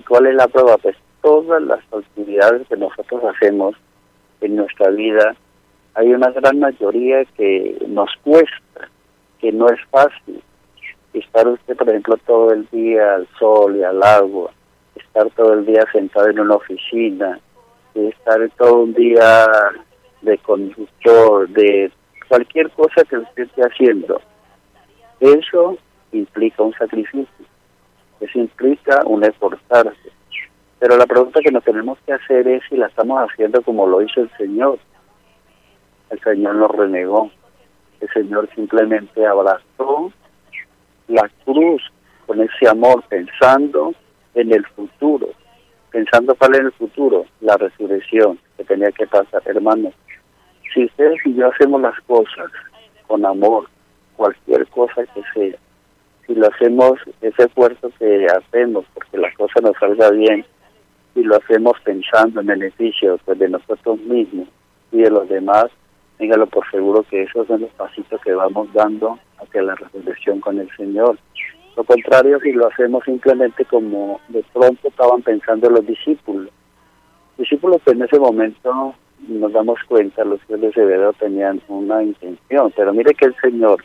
cuál es la prueba? Pues todas las actividades que nosotros hacemos en nuestra vida, hay una gran mayoría que nos cuesta, que no es fácil. Estar usted, por ejemplo, todo el día al sol y al agua, estar todo el día sentado en una oficina, estar todo un día de conductor, de cualquier cosa que usted esté haciendo, eso implica un sacrificio, eso implica un esforzarse. Pero la pregunta que nos tenemos que hacer es si la estamos haciendo como lo hizo el Señor. El Señor nos renegó, el Señor simplemente abrazó la cruz con ese amor, pensando en el futuro. Pensando cuál es el futuro, la resurrección que tenía que pasar. Hermanos, si ustedes y yo hacemos las cosas con amor, cualquier cosa que sea, si lo hacemos, ese esfuerzo que hacemos porque la cosa nos salga bien, si lo hacemos pensando en beneficio pues, de nosotros mismos y de los demás, téngalo por seguro que esos son los pasitos que vamos dando hacia la resurrección con el Señor. Lo contrario, si lo hacemos simplemente como de pronto estaban pensando los discípulos. Discípulos que en ese momento nos damos cuenta, los hijos de Zebedeo tenían una intención, pero mire que el Señor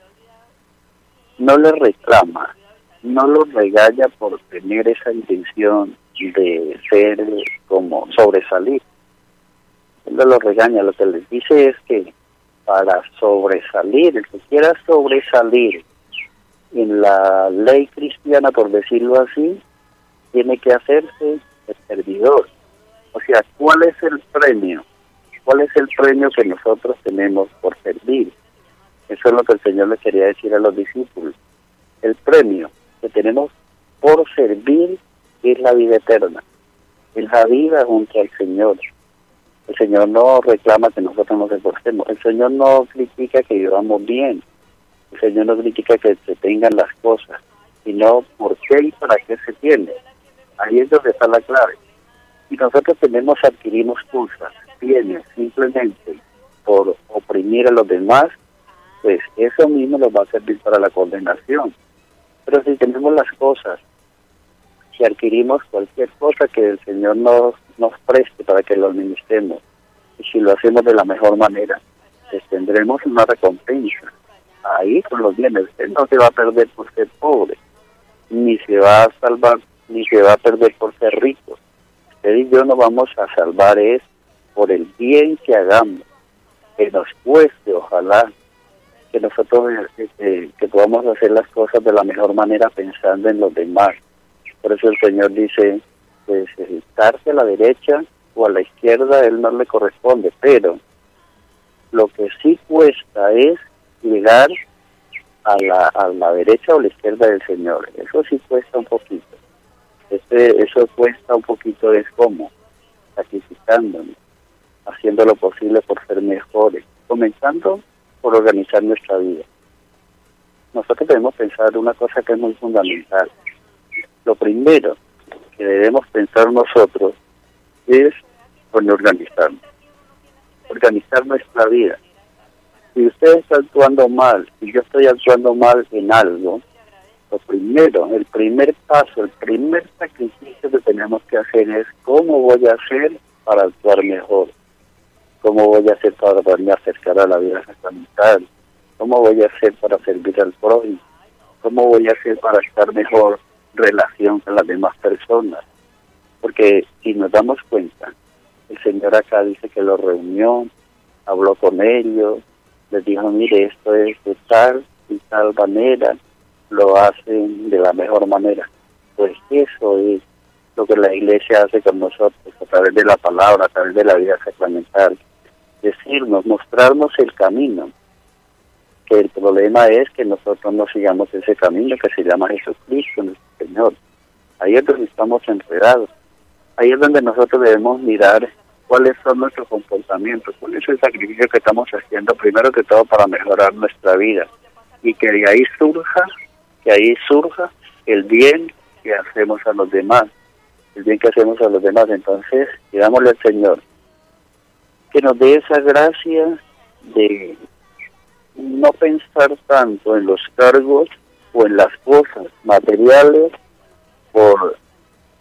no le reclama, no los regaña por tener esa intención de ser como sobresalir. Él no los regaña, lo que les dice es que para sobresalir, el que quiera sobresalir en la ley cristiana, por decirlo así, tiene que hacerse el servidor. O sea, ¿cuál es el premio? ¿Cuál es el premio que nosotros tenemos por servir? Eso es lo que el Señor le quería decir a los discípulos. El premio que tenemos por servir es la vida eterna, es la vida junto al Señor. El Señor no reclama que nosotros nos esforcemos, el Señor no critica que vivamos bien, el Señor no critica que se tengan las cosas, sino por qué y para qué se tiene. Ahí es donde está la clave. Si nosotros adquirimos cosas, bienes, simplemente por oprimir a los demás, pues eso mismo nos va a servir para la condenación. Pero si tenemos las cosas, si adquirimos cualquier cosa que el Señor nos preste para que lo administremos, y si lo hacemos de la mejor manera, pues tendremos una recompensa. Ahí con los bienes, usted no se va a perder por ser pobre, ni se va a salvar, ni se va a perder por ser rico. Usted y yo nos vamos a salvar es por el bien que hagamos, que nos cueste, ojalá, que nosotros que podamos hacer las cosas de la mejor manera pensando en los demás. Por eso el Señor dice, pues sentarse a la derecha o a la izquierda, Él no le corresponde, pero lo que sí cuesta es llegar a la derecha o a la izquierda del Señor. Eso sí cuesta un poquito. Eso cuesta un poquito, es como sacrificándonos, haciendo lo posible por ser mejores, comenzando por organizar nuestra vida. Nosotros debemos pensar una cosa que es muy fundamental. Lo primero que debemos pensar nosotros es organizar nuestra vida. Si usted está actuando mal, si yo estoy actuando mal en algo, lo primero, el primer paso, el primer sacrificio que tenemos que hacer es cómo voy a hacer para actuar mejor, cómo voy a hacer para poderme acercar a la vida sacramental, cómo voy a hacer para servir al prójimo, cómo voy a hacer para estar mejor relación con las demás personas. Porque si nos damos cuenta, el Señor acá dice que los reunió, habló con ellos, les dijo, mire, esto es de tal y tal manera, lo hacen de la mejor manera. Pues eso es lo que la Iglesia hace con nosotros, a través de la palabra, a través de la vida sacramental. Decirnos, mostrarnos el camino. Que el problema es que nosotros no sigamos ese camino que se llama Jesucristo, nuestro Señor. Ahí es donde estamos enredados. Ahí es donde nosotros debemos mirar cuáles son nuestros comportamientos, cuál es el sacrificio que estamos haciendo, primero que todo para mejorar nuestra vida. Y que de ahí surja el bien que hacemos a los demás. El bien que hacemos a los demás. Entonces, pidámosle al Señor que nos dé esa gracia de no pensar tanto en los cargos o en las cosas materiales por